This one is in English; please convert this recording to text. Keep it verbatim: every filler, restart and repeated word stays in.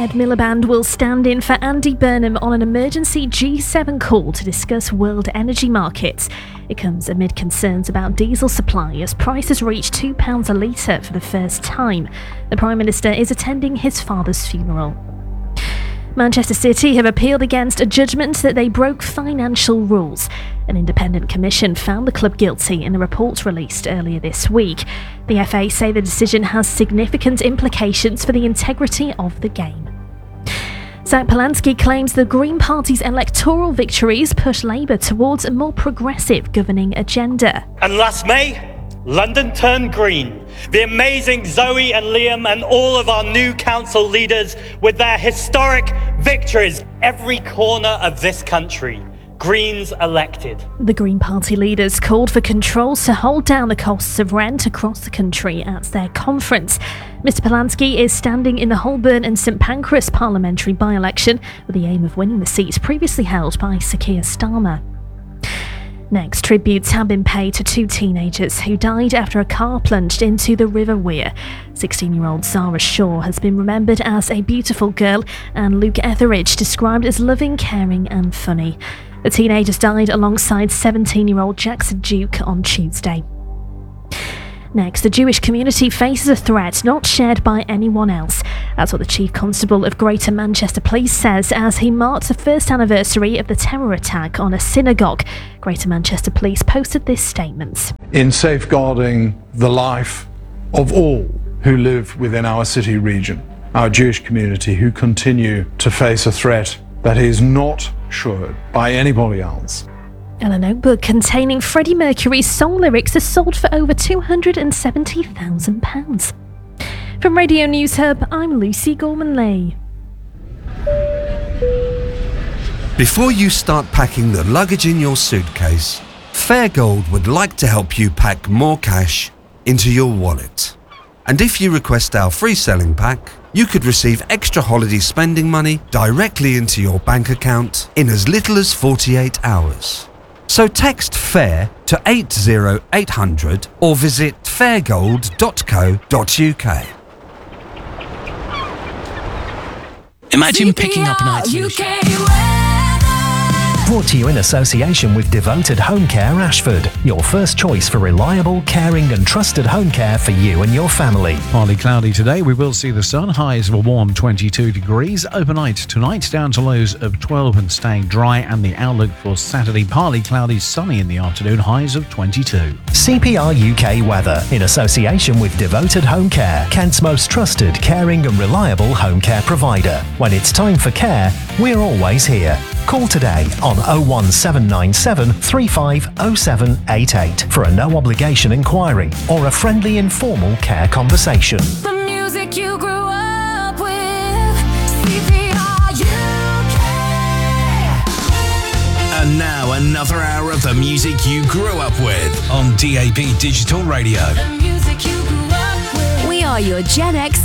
Ed Miliband will stand in for Andy Burnham on an emergency G seven call to discuss world energy markets. It comes amid concerns about diesel supply as prices reach two pounds a litre for the first time. The Prime Minister is attending his father's funeral. Manchester City have appealed against a judgment that they broke financial rules. An independent commission found the club guilty in a report released earlier this week. The F A say the decision has significant implications for the integrity of the game. Zach Polanski claims the Green Party's electoral victories push Labour towards a more progressive governing agenda. And last May, London turned green. The amazing Zoe and Liam and all of our new council leaders with their historic victories. Every corner of this country, Greens elected. The Green Party leaders called for controls to hold down the costs of rent across the country at their conference. Mister Polanski is standing in the Holborn and St Pancras parliamentary by-election with the aim of winning the seat previously held by Sir Keir Starmer. Next, tributes have been paid to two teenagers who died after a car plunged into the River Wear. sixteen-year-old Zara Shaw has been remembered as a beautiful girl, and Luke Etheridge described as loving, caring and funny. The teenagers died alongside seventeen-year-old Jackson Duke on Tuesday. Next, the Jewish community faces a threat not shared by anyone else. That's what the Chief Constable of Greater Manchester Police says as he marks the first anniversary of the terror attack on a synagogue. Greater Manchester Police posted this statement. In safeguarding the life of all who live within our city region, our Jewish community who continue to face a threat that is not shared by anybody else. And a notebook containing Freddie Mercury's song lyrics is sold for over two hundred seventy thousand pounds. From Radio News Hub, I'm Lucy Gorman-Lee. Before you start packing the luggage in your suitcase, Fairgold would like to help you pack more cash into your wallet. And if you request our free selling pack, you could receive extra holiday spending money directly into your bank account in as little as forty-eight hours. So text FAIR to eight zero eight hundred or visit fairgold dot co dot uk. Imagine picking up an item. Brought to you in association with Devoted Home Care Ashford, your first choice for reliable, caring and trusted home care for you and your family. Partly cloudy today, we will see the sun, highs of a warm twenty-two degrees. Overnight tonight down to lows of twelve and staying dry, and the outlook for Saturday partly cloudy, sunny in the afternoon, highs of twenty-two. C P R U K weather in association with Devoted Home Care, Kent's most trusted, caring and reliable home care provider. When it's time for care, we're always here. Call today on oh one seven nine seven three five oh seven eight eight for a no obligation inquiry or a friendly informal care conversation. The music you grew up with, C P R U K. And now another hour of the music you grew up with on D A B Digital Radio. The music you grew up with. We are your Gen X